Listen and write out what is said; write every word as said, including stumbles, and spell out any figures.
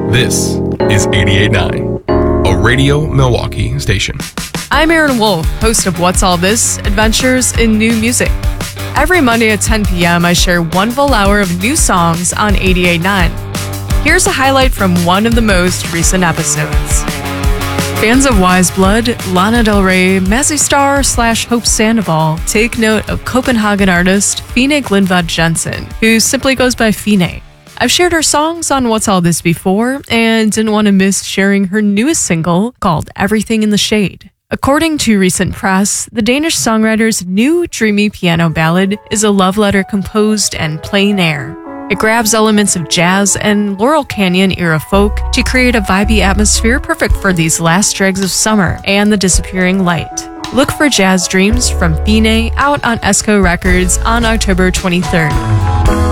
This is eighty-eight point nine, a Radio Milwaukee station. I'm Aaron Wolf, host of What's All This? Adventures in New Music. Every Monday at ten p.m., I share one full hour of new songs on eighty-eight point nine. Here's a highlight from one of the most recent episodes. Fans of Wise Blood, Lana Del Rey, Mazzy Star slash Hope Sandoval take note of Copenhagen artist Fine Glindvad Jensen, who simply goes by Fine. I've shared her songs on What's All This before and didn't want to miss sharing her newest single called Everything in the Shade. According to recent press, the Danish songwriter's new dreamy piano ballad is a love letter composed in plein air. It grabs elements of jazz and Laurel Canyon era folk to create a vibey atmosphere perfect for these last dregs of summer and the disappearing light. Look for Jazz Dreams from Fine out on Esco Records on October twenty-third.